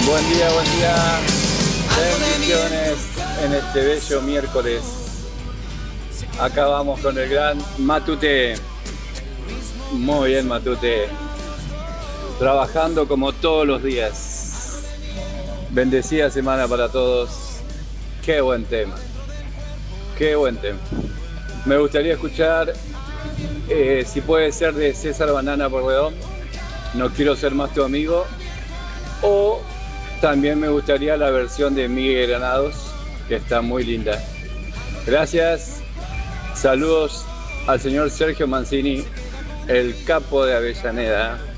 Buen día. Bendiciones en este bello miércoles. Acá vamos con el gran Matute. Muy bien, Matute. Trabajando como todos los días. Bendecida semana para todos. Qué buen tema. Qué buen tema. Me gustaría escuchar, si puede ser, de César Banana Porredón. No quiero ser más tu amigo. O también me gustaría la versión de Miguel Granados, que está muy linda. Gracias. Saludos al señor Sergio Mancini, el capo de Avellaneda.